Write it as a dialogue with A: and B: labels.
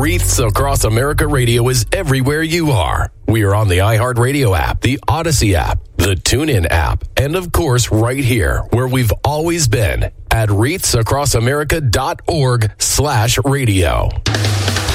A: Wreaths Across America Radio is everywhere you are. We are on the iHeartRadio app, the Odyssey app, the TuneIn app, and of course right here where we've always been at wreathsacrossamerica.org/radio.